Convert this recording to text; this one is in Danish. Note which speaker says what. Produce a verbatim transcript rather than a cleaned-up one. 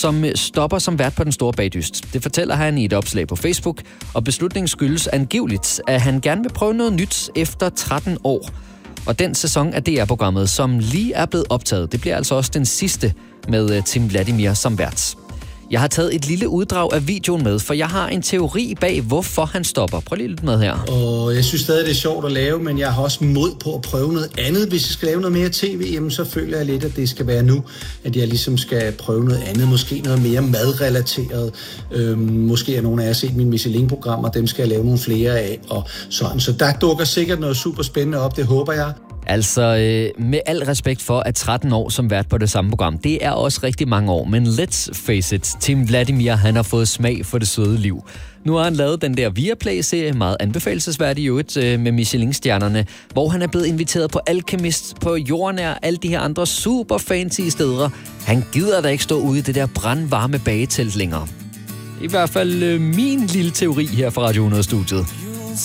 Speaker 1: som stopper som vært på Den Store Bagdyst. Det fortæller han i et opslag på Facebook, og beslutningen skyldes angiveligt, at han gerne vil prøve noget nyt efter tretten år. Og den sæson af D R-programmet, som lige er blevet optaget, det bliver altså også den sidste med Tim Vladimir som vært. Jeg har taget et lille uddrag af videoen med, for jeg har en teori bag, hvorfor han stopper. Prøv lige lidt med her.
Speaker 2: Og jeg synes stadig, det er sjovt at lave, men jeg har også mod på at prøve noget andet. Hvis jeg skal lave noget mere tv, jamen, så føler jeg lidt, at det skal være nu, at jeg ligesom skal prøve noget andet. Måske noget mere madrelateret. Øhm, måske har nogle af jer set mine Michelin-programmer, dem skal jeg lave nogle flere af. Og sådan. Så der dukker sikkert noget super spændende op, det håber jeg.
Speaker 1: Altså, øh, med al respekt for, at tretten år som vært på det samme program, det er også rigtig mange år. Men let's face it, Tim Vladimir, han har fået smag for det søde liv. Nu har han lavet den der Viaplay-serie, meget anbefalelsesværdig jo et, øh, med Michelin-stjernerne, hvor han er blevet inviteret på Alkemist, på Jordnær, alle de her andre super fancy steder. Han gider da ikke stå ude i det der brandvarme bagetelt længere. I hvert fald øh, min lille teori her fra Radio hundrede-studiet.